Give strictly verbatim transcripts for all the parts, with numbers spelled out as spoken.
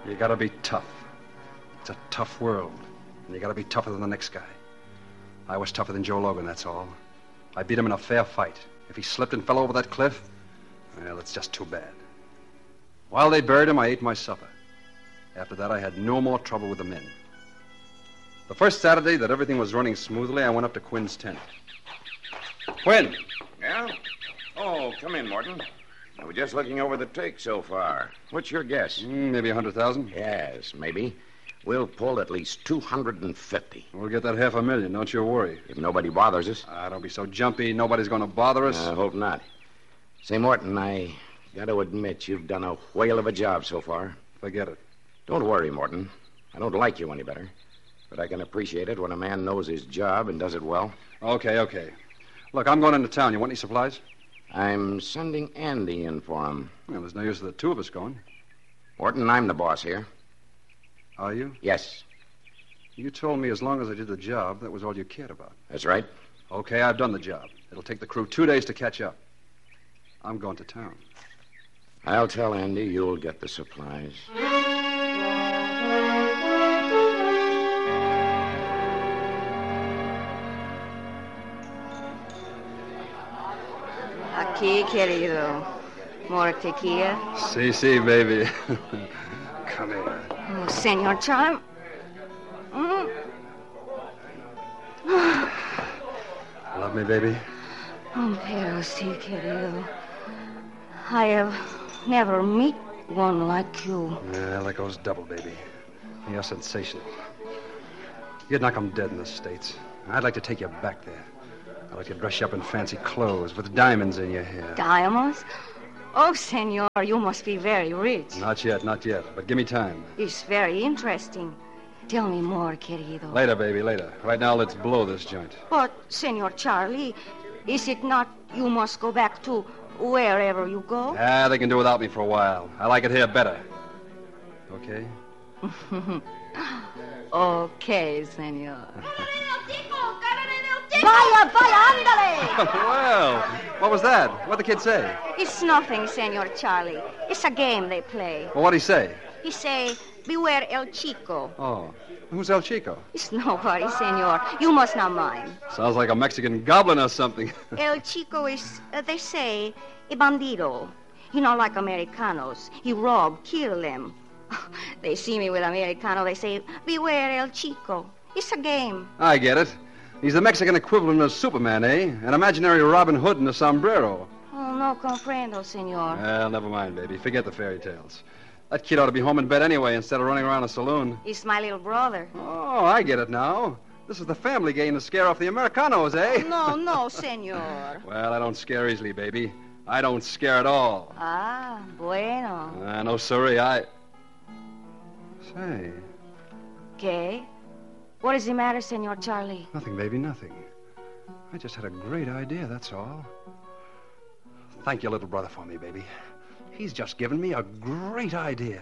You gotta be tough. It's a tough world, and you gotta be tougher than the next guy. I was tougher than Joe Logan, that's all. I beat him in a fair fight. If he slipped and fell over that cliff, well, it's just too bad. While they buried him, I ate my supper. After that, I had no more trouble with the men. The first Saturday that everything was running smoothly, I went up to Quinn's tent. Quinn! Yeah? Oh, come in, Morton. I was just looking over the take so far. What's your guess? Mm, maybe a hundred thousand. Yes, maybe. We'll pull at least two hundred fifty. We'll get that half a million, don't you worry. If nobody bothers us. Ah, don't be so jumpy. Nobody's going to bother us. I hope not. Say, Morton, I got to admit you've done a whale of a job so far. Forget it. Don't worry, Morton. I don't like you any better. But I can appreciate it when a man knows his job and does it well. Okay, okay. Look, I'm going into town. You want any supplies? I'm sending Andy in for him. Well, there's no use of the two of us going. Morton, I'm the boss here. Are you? Yes. You told me as long as I did the job, that was all you cared about. That's right. Okay, I've done the job. It'll take the crew two days to catch up. I'm going to town. I'll tell Andy you'll get the supplies. Aquí, querido. More tequila? Si, si, baby. Come here. Oh, Senor Charm. Mm. Love me, baby? Oh, pero si, querido. I have never met one like you. Yeah, that goes double, baby. You're sensational. You'd knock 'em dead in the States. I'd like to take you back there. I'd like to dress you up in fancy clothes with diamonds in your hair. Diamonds? Oh, senor, you must be very rich. Not yet, not yet. But give me time. It's very interesting. Tell me more, querido. Later, baby, later. Right now, let's blow this joint. But, Senor Charlie, is it not you must go back to wherever you go? Ah, they can do without me for a while. I like it here better. Okay? Okay, senor. Vaya, vaya, ándale! Well, what was that? What'd the kid say? It's nothing, Senor Charlie. It's a game they play. Well, what'd he say? He say, beware El Chico. Oh, who's El Chico? It's nobody, senor. You must not mind. Sounds like a Mexican goblin or something. El Chico is, uh, they say, a bandido. He not like Americanos. He rob, kill them. They see me with Americano, they say, beware El Chico. It's a game. I get it. He's the Mexican equivalent of Superman, eh? An imaginary Robin Hood in a sombrero. Oh, no comprendo, senor. Well, never mind, baby. Forget the fairy tales. That kid ought to be home in bed anyway instead of running around a saloon. He's my little brother. Oh, I get it now. This is the family game to scare off the Americanos, eh? No, no, senor. Well, I don't scare easily, baby. I don't scare at all. Ah, bueno. Uh, no, sorry, I... Say... ¿Qué? What is the matter, Senor Charlie? Nothing, baby, nothing. I just had a great idea, that's all. Thank your little brother for me, baby. He's just given me a great idea.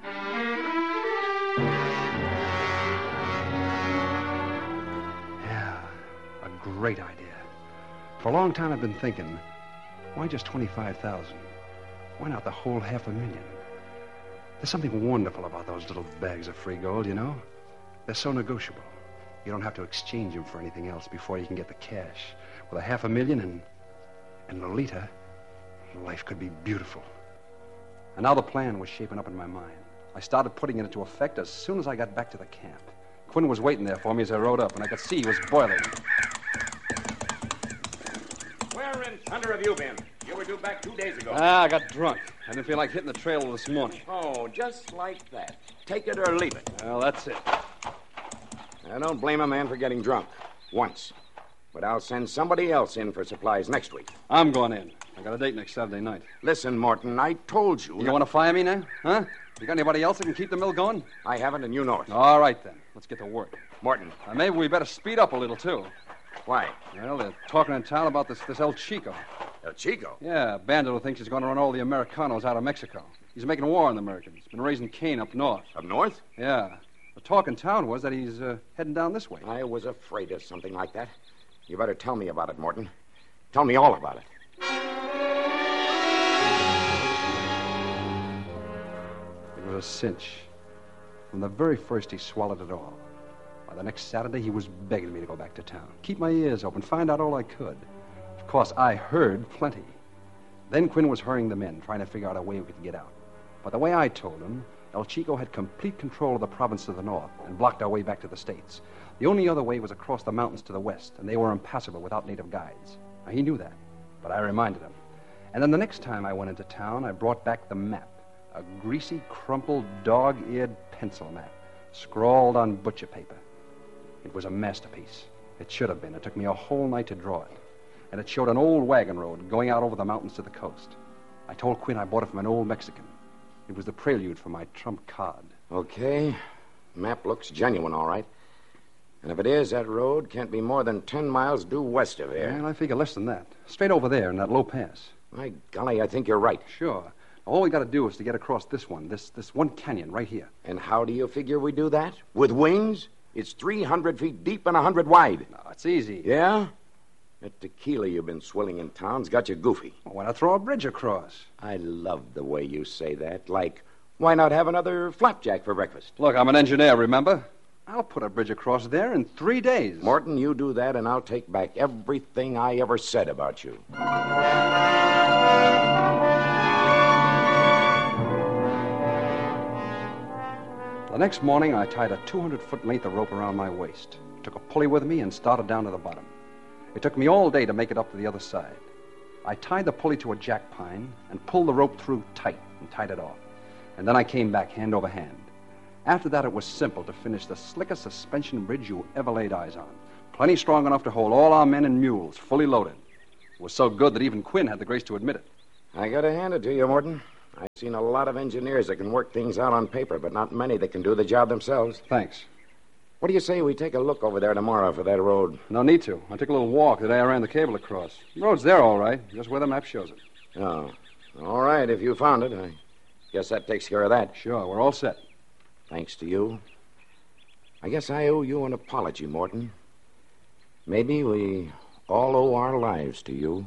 Yeah, a great idea. For a long time I've been thinking, why just twenty-five thousand? Why not the whole half a million? There's something wonderful about those little bags of free gold, you know? They're so negotiable. You don't have to exchange them for anything else before you can get the cash. With a half a million and, and Lolita, life could be beautiful. And now the plan was shaping up in my mind. I started putting it into effect as soon as I got back to the camp. Quinn was waiting there for me as I rode up, and I could see he was boiling. Where in thunder have you been? You were due back two days ago. Ah, I got drunk. I didn't feel like hitting the trail this morning. Oh, just like that. Take it or leave it. Well, that's it. I don't blame a man for getting drunk. Once. But I'll send somebody else in for supplies next week. I'm going in. I got a date next Saturday night. Listen, Morton, I told you... You want to fire me now? Huh? You got anybody else that can keep the mill going? I haven't, and you know it. All right, then. Let's get to work. Morton. Uh, maybe we better speed up a little, too. Why? Well, they're talking in town about this, this El Chico. El Chico? Yeah, a bandit who thinks he's going to run all the Americanos out of Mexico. He's making war on the Americans. Been raising Cain up north. Up north? Yeah. The talk in town was that he's uh, heading down this way. I was afraid of something like that. You better tell me about it, Morton. Tell me all about it. It was a cinch. From the very first, he swallowed it all. By the next Saturday, he was begging me to go back to town. Keep my ears open, find out all I could. Of course, I heard plenty. Then Quinn was hurrying them in, trying to figure out a way we could get out. But the way I told him, El Chico had complete control of the province to the north and blocked our way back to the States. The only other way was across the mountains to the west, and they were impassable without native guides. Now, he knew that, but I reminded him. And then the next time I went into town, I brought back the map. A greasy, crumpled, dog-eared pencil map, scrawled on butcher paper. It was a masterpiece. It should have been. It took me a whole night to draw it. And it showed an old wagon road going out over the mountains to the coast. I told Quinn I bought it from an old Mexican. It was the prelude for my trump card. Okay. Map looks genuine, all right. And if it is, that road can't be more than ten miles due west of here. Well, I figure less than that. Straight over there in that low pass. My golly, I think you're right. Sure. All we got to do is to get across this one, this this one canyon right here. And how do you figure we do that? With wings? It's three hundred feet deep and one hundred wide. No, it's easy. Yeah? That tequila you've been swilling in town's got you goofy. Well, why not throw a bridge across? I love the way you say that. Like, why not have another flapjack for breakfast? Look, I'm an engineer, remember? I'll put a bridge across there in three days. Morton, you do that, and I'll take back everything I ever said about you. The next morning, I tied a two hundred foot length of rope around my waist, took a pulley with me, and started down to the bottom. It took me all day to make it up to the other side. I tied the pulley to a jack pine and pulled the rope through tight and tied it off. And then I came back hand over hand. After that, it was simple to finish the slickest suspension bridge you ever laid eyes on. Plenty strong enough to hold all our men and mules, fully loaded. It was so good that even Quinn had the grace to admit it. I gotta hand it to you, Morton. I've seen a lot of engineers that can work things out on paper, but not many that can do the job themselves. Thanks. What do you say we take a look over there tomorrow for that road? No need to. I took a little walk the day I ran the cable across. The road's there, all right, just where the map shows it. Oh. All right, if you found it, I guess that takes care of that. Sure, we're all set. Thanks to you. I guess I owe you an apology, Morton. Maybe we all owe our lives to you.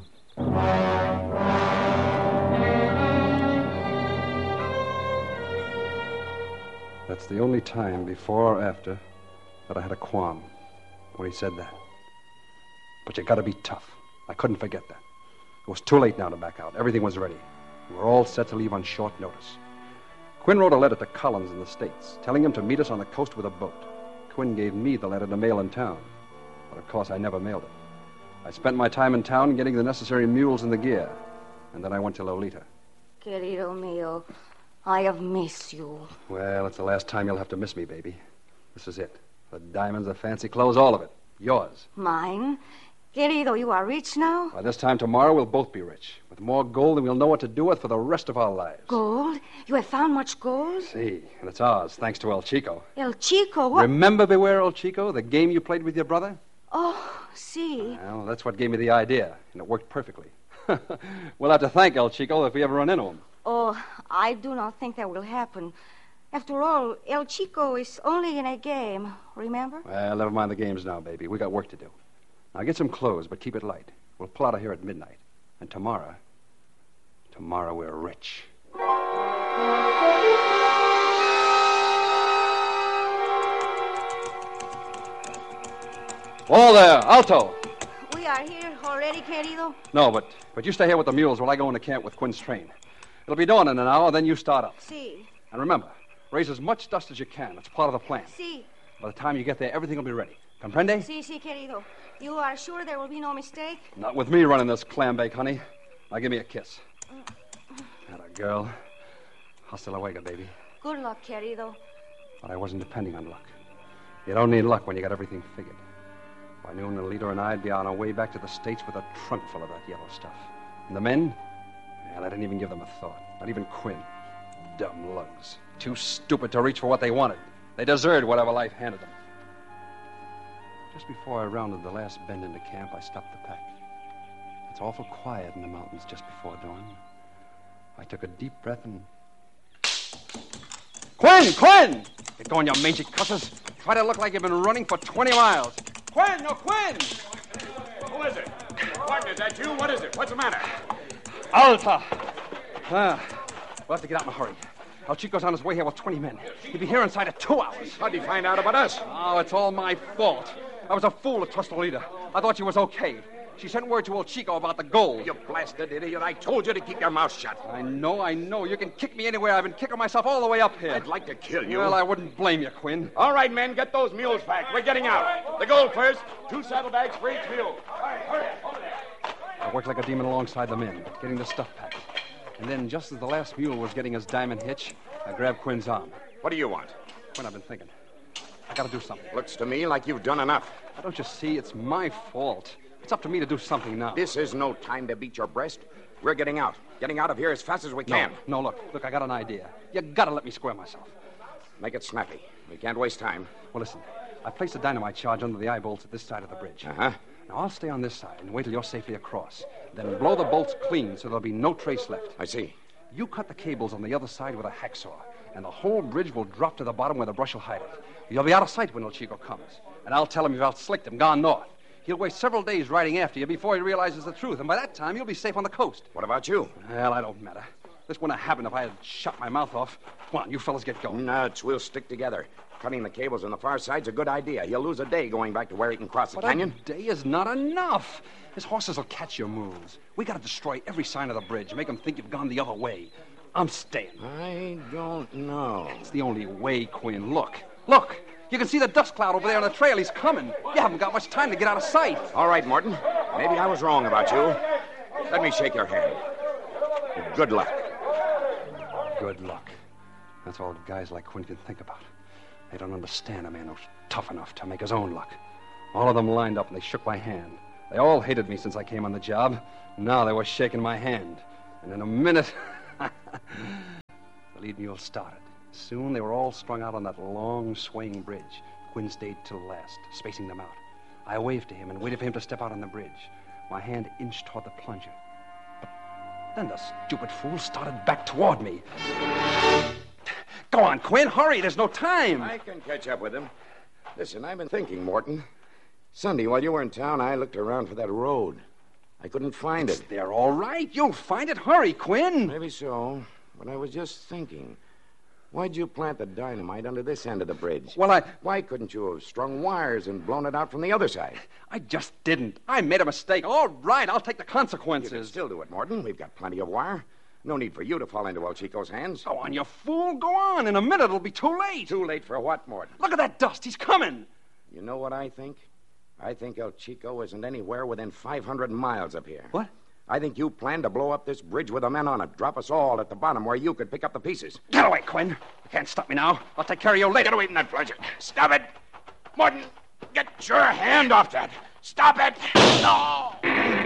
That's the only time, before or after, that I had a qualm when he said that. But you gotta be tough. I couldn't forget that. It was too late now to back out. Everything was ready. We were all set to leave on short notice. Quinn wrote a letter to Collins in the States, telling him to meet us on the coast with a boat. Quinn gave me the letter to mail in town. But of course, I never mailed it. I spent my time in town getting the necessary mules and the gear. And then I went to Lolita. Querido mío, I have missed you. Well, it's the last time you'll have to miss me, baby. This is it. The diamonds, the fancy clothes, all of it. Yours. Mine? Querido, you are rich now? By this time tomorrow, we'll both be rich. With more gold than we'll know what to do with for the rest of our lives. Gold? You have found much gold? See, and it's ours, thanks to El Chico. El Chico? What? Remember Beware El Chico, the game you played with your brother? Oh, see. Well, that's what gave me the idea, and it worked perfectly. We'll have to thank El Chico if we ever run into him. Oh, I do not think that will happen. After all, El Chico is only in a game, remember? Well, never mind the games now, baby. We got work to do. Now, get some clothes, but keep it light. We'll pull out of here at midnight. And tomorrow, tomorrow we're rich. All there, alto. We are here already, querido? No, but but you stay here with the mules while I go into camp with Quinn's train. It'll be dawn in an hour, then you start up. See. And remember, raise as much dust as you can. It's part of the plan. See. By the time you get there, everything will be ready. Comprende? Si, si, querido. You are sure there will be no mistake? Not with me running this clam bake, honey. Now give me a kiss. Atta girl. Hasta luego, baby. Good luck, querido. But I wasn't depending on luck. You don't need luck when you got everything figured. By noon, the leader and I'd be on our way back to the States with a trunk full of that yellow stuff. And the men? Well, I didn't even give them a thought. Not even Quinn. Dumb lugs. Too stupid to reach for what they wanted. They deserved whatever life handed them. Just before I rounded the last bend into camp, I stopped the pack. It's awful quiet in the mountains just before dawn. I took a deep breath and... Quinn! Quinn! Get going, you mangy cusses. Try to look like you've been running for twenty miles. Quinn! No, Quinn! Who is it? Martin, is that you? What is it? What's the matter? Alta! Ah, we'll have to get out in a hurry. El Chico's on his way here with twenty men. He'll be here inside of two hours. How'd he find out about us? Oh, it's all my fault. I was a fool to trust Lolita. I thought she was okay. She sent word to El Chico about the gold. You blasted idiot. I told you to keep your mouth shut. I know, I know. You can kick me anywhere. I've been kicking myself all the way up here. I'd like to kill you. Well, I wouldn't blame you, Quinn. All right, men, get those mules back. We're getting out. The gold first. Two saddlebags for each mule. All right, hurry. I worked like a demon alongside the men, getting the stuff packed. And then, just as the last mule was getting his diamond hitch, I grabbed Quinn's arm. What do you want? Quinn, I've been thinking. I gotta do something. Looks to me like you've done enough. Why don't you see? It's my fault. It's up to me to do something now. This is no time to beat your breast. We're getting out. Getting out of here as fast as we can. No, no, look. Look, I got an idea. You gotta let me square myself. Make it snappy. We can't waste time. Well, listen. I placed a dynamite charge under the eye bolts at this side of the bridge. Uh-huh. Now, I'll stay on this side and wait till you're safely across. Then blow the bolts clean so there'll be no trace left. I see. You cut the cables on the other side with a hacksaw, and the whole bridge will drop to the bottom where the brush will hide it. You'll be out of sight when El Chico comes. And I'll tell him you've outslicked him, gone north. He'll waste several days riding after you before he realizes the truth, and by that time, you'll be safe on the coast. What about you? Well, I don't matter. This wouldn't have happened if I had shut my mouth off. Come on, you fellas get going. Nuts, we'll stick together. Cutting the cables on the far side's a good idea. He'll lose a day going back to where he can cross the but canyon. A day is not enough. His horses will catch your moves. We gotta destroy every sign of the bridge, make them think you've gone the other way. I'm staying. I don't know. It's the only way, Quinn. Look. Look. You can see the dust cloud over there on the trail. He's coming. You haven't got much time to get out of sight. All right, Morton. Maybe I was wrong about you. Let me shake your hand. Good luck. Good luck. That's all guys like Quinn can think about. They don't understand a man who's tough enough to make his own luck. All of them lined up and they shook my hand. They all hated me since I came on the job. Now they were shaking my hand. And in a minute, the lead mule started. Soon they were all strung out on that long, swaying bridge. Quinn stayed till last, spacing them out. I waved to him and waited for him to step out on the bridge. My hand inched toward the plunger. But then the stupid fool started back toward me. Go on, Quinn, hurry, there's no time. I can catch up with him. Listen, I've been thinking, Morton. Sunday, while you were in town, I looked around for that road. I couldn't find It's it. there, all right. You'll find it. Hurry, Quinn. Maybe so, but I was just thinking. Why'd you plant the dynamite under this end of the bridge? Well, I... Why couldn't you have strung wires and blown it out from the other side? I just didn't. I made a mistake. All right, I'll take the You consequences. can still do it, Morton. We've got plenty of wire. No need for you to fall into El Chico's hands. Go on, you fool. Go on. In a minute, it'll be too late. Too late for what, Morton? Look at that dust. He's coming. You know what I think? I think El Chico isn't anywhere within five hundred miles of here. What? I think you planned to blow up this bridge with the men on it, drop us all at the bottom where you could pick up the pieces. Get away, Quinn. You can't stop me now. I'll take care of you later. Get away from that plunger. Stop it. Morton, get your hand off that. Stop it. No.